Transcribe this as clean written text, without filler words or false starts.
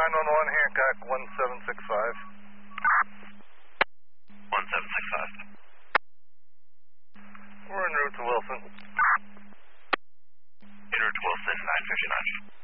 911, Hancock 1765. 1765. We're en route to Wilson. En route to Wilson, 959.